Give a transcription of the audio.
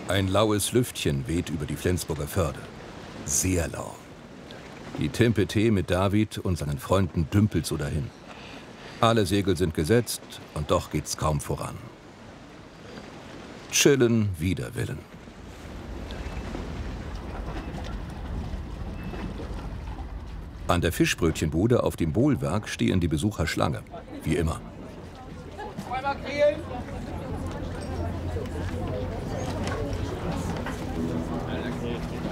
Ein laues Lüftchen weht über die Flensburger Förde. Sehr lau. Die Timpetee mit David und seinen Freunden dümpelt so dahin. Alle Segel sind gesetzt und doch geht's kaum voran. Chillen wider Willen. An der Fischbrötchenbude auf dem Bohlwerk stehen die Besucher Schlange. Wie immer.